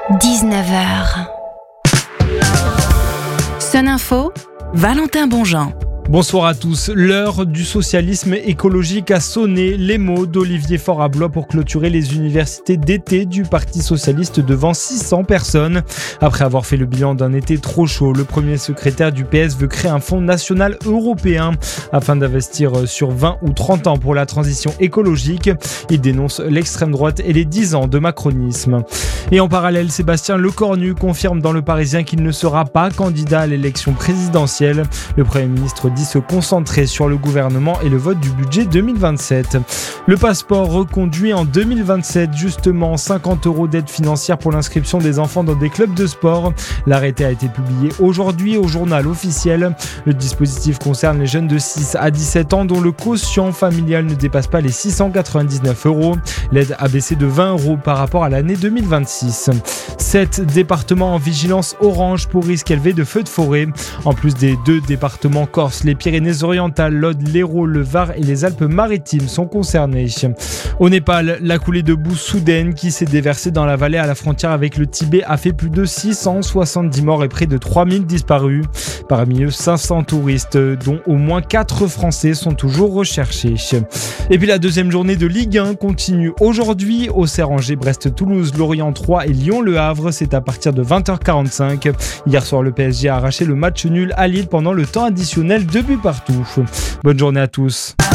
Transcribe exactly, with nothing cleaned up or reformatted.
dix-neuf heures. Sun Info, Valentin Bonjean. Bonsoir à tous. L'heure du socialisme écologique a sonné. Les mots d'Olivier Faure-Ablois pour clôturer les universités d'été du Parti socialiste devant six cents personnes. Après avoir fait le bilan d'un été trop chaud, le premier secrétaire du P S veut créer un fonds national européen afin d'investir sur vingt ou trente ans pour la transition écologique. Il dénonce l'extrême droite et les dix ans de macronisme. Et en parallèle, Sébastien Lecornu confirme dans Le Parisien qu'il ne sera pas candidat à l'élection présidentielle. Le Premier ministre dit se concentrer sur le gouvernement et le vote du budget deux mille vingt-sept. Le passeport reconduit en deux mille vingt-sept, justement cinquante euros d'aide financière pour l'inscription des enfants dans des clubs de sport. L'arrêté a été publié aujourd'hui au journal officiel. Le dispositif concerne les jeunes de six à dix-sept ans dont le quotient familial ne dépasse pas les six cent quatre-vingt-dix-neuf euros. L'aide a baissé de vingt euros par rapport à l'année deux mille vingt-six. Sept départements en vigilance orange pour risque élevé de feux de forêt. En plus des deux départements corses, les Pyrénées-Orientales, l'Aude, l'Hérault, le Var et les Alpes-Maritimes sont concernés. Au Népal, la coulée de boue soudaine qui s'est déversée dans la vallée à la frontière avec le Tibet a fait plus de six cent soixante-dix morts et près de trois mille disparus. Parmi eux, cinq cents touristes, dont au moins quatre Français, sont toujours recherchés. Et puis la deuxième journée de Ligue un continue aujourd'hui. Auxerre, Angers, Brest, Toulouse, Lorient trois et Lyon-Le Havre. C'est à partir de vingt heures quarante-cinq. Hier soir, le P S G a arraché le match nul à Lille pendant le temps additionnel. Deux buts partout. Bonne journée à tous.